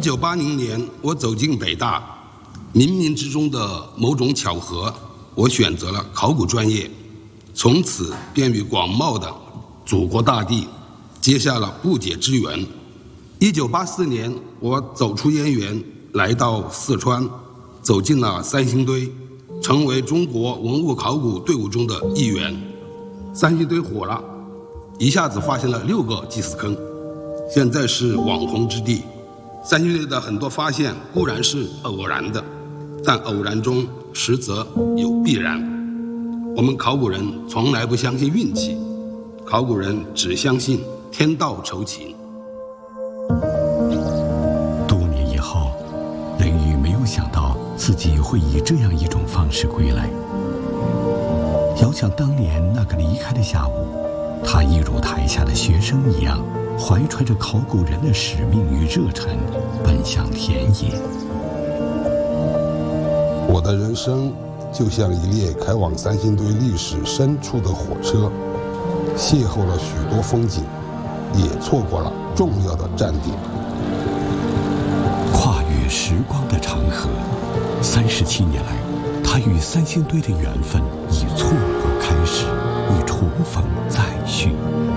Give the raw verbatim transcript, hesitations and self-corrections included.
九八零年，我走进北大，冥冥之中的某种巧合，我选择了考古专业，从此便与广袤的祖国大地结下了不解之缘。一九八四年，我走出燕园，来到四川，走进了三星堆，成为中国文物考古队伍中的一员。三星堆火了，一下子发现了六个祭祀坑，现在是网红之地。三星堆的很多发现固然是偶然的，但偶然中实则有必然。我们考古人从来不相信运气，考古人只相信天道酬勤。 多年以后，雷雨没有想到自己会以这样一种方式归来。遥想当年那个离开的下午，他一如台下的学生一样，怀揣着考古人的使命与热忱，奔向田野。 我的人生就像一列开往三星堆历史深处的火车，邂逅了许多风景，也错过了重要的站点。 跨越时光的长河，三十七年来，他与三星堆的缘分已错过开始，已重逢再续。